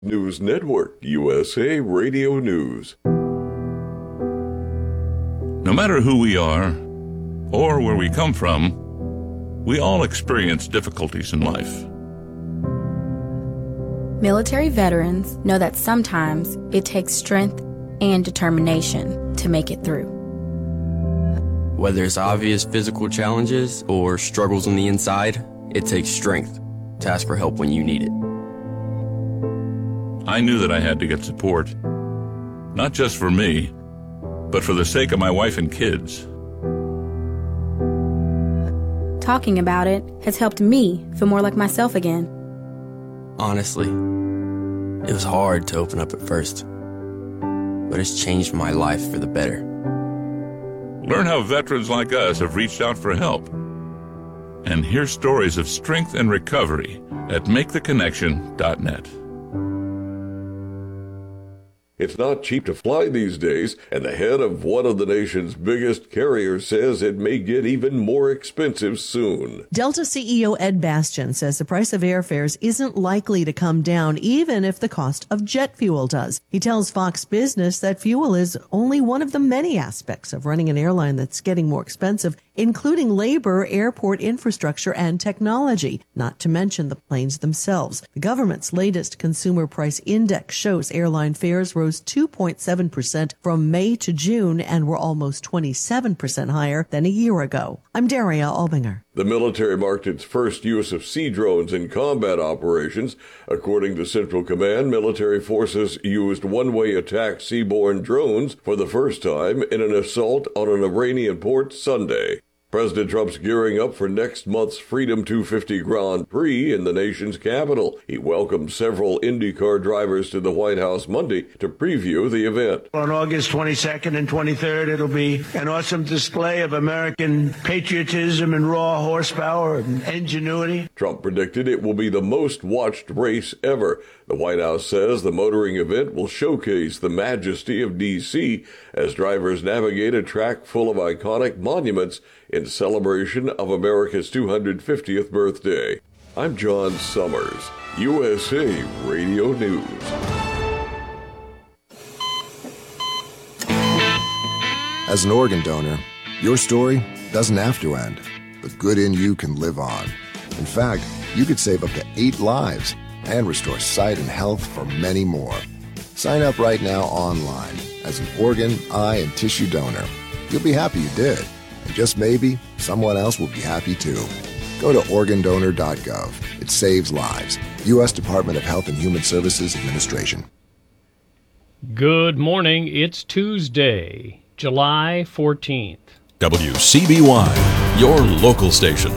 News Network, USA Radio News. No matter who we are or where we come from, we all experience difficulties in life. Military veterans know that sometimes it takes strength and determination to make it through. Whether it's obvious physical challenges or struggles on the inside, it takes strength to ask for help when you need it. I knew that I had to get support, not just for me, but for the sake of my wife and kids. Talking about it has helped me feel more like myself again. Honestly, it was hard to open up at first, but it's changed my life for the better. Learn how veterans like us have reached out for help. And hear stories of strength and recovery at MakeTheConnection.net. It's not cheap to fly these days, and the head of one of the nation's biggest carriers says it may get even more expensive soon. Delta CEO Ed Bastian says the price of airfares isn't likely to come down even if the cost of jet fuel does. He tells Fox Business that fuel is only one of the many aspects of running an airline that's getting more expensive, including labor, airport infrastructure, and technology, not to mention the planes themselves. The government's latest consumer price index shows airline fares rose 2.7% from May to June and were almost 27% higher than a year ago. I'm Daria Albinger. The military marked its first use of sea drones in combat operations. According to Central Command, military forces used one-way attack seaborne drones for the first time in an assault on an Iranian port Sunday. President Trump's gearing up for next month's Freedom 250 Grand Prix in the nation's capital. He welcomed several IndyCar drivers to the White House Monday to preview the event. On August 22nd and 23rd, it'll be an awesome display of American patriotism and raw horsepower and ingenuity. Trump predicted it will be the most watched race ever. The White House says the motoring event will showcase the majesty of D.C. as drivers navigate a track full of iconic monuments in celebration of America's 250th birthday. I'm John Summers, USA Radio News. As an organ donor, your story doesn't have to end. The good in you can live on. In fact, you could save up to 8 lives and restore sight and health for many more. Sign up right now online as an organ, eye, and tissue donor. You'll be happy you did. And just maybe, someone else will be happy too. Go to organdonor.gov. It saves lives. U.S. Department of Health and Human Services Administration. Good morning. It's Tuesday, July 14th. WCBY, your local station.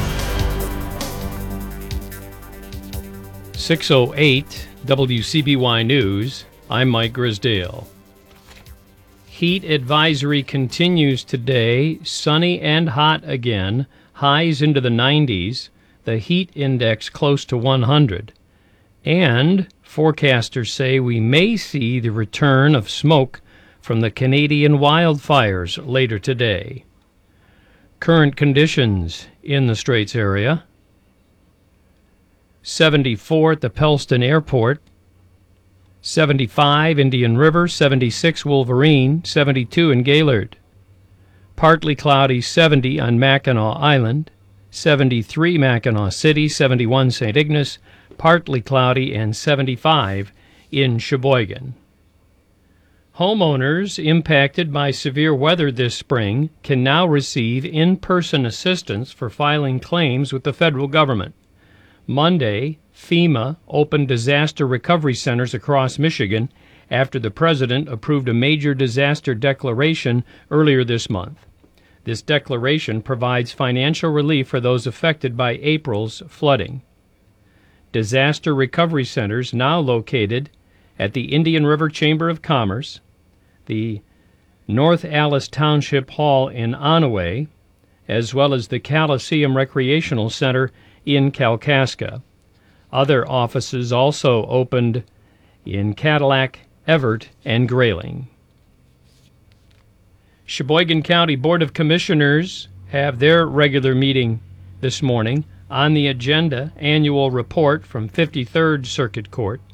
6:08 WCBY News. I'm Mike Grisdale. Heat advisory continues today. Sunny and hot again. Highs into the 90s. The heat index close to 100. And forecasters say we may see the return of smoke from the Canadian wildfires later today. Current conditions in the Straits area. 74 at the Pellston Airport. 75 Indian River, 76 Wolverine, 72 in Gaylord. Partly cloudy 70 on Mackinac Island, 73 Mackinac City, 71 St. Ignace, partly cloudy, and 75 in Sheboygan. Homeowners impacted by severe weather this spring can now receive in-person assistance for filing claims with the federal government. Monday, FEMA opened disaster recovery centers across Michigan after the president approved a major disaster declaration earlier this month. This declaration provides financial relief for those affected by April's flooding. Disaster recovery centers now located at the Indian River Chamber of Commerce, the North Alice Township Hall in Onaway, as well as the Coliseum Recreational Center in Kalkaska. Other offices also opened in Cadillac, Everett, and Grayling. Sheboygan County Board of Commissioners have their regular meeting this morning. On the agenda, annual report from 53rd Circuit Court.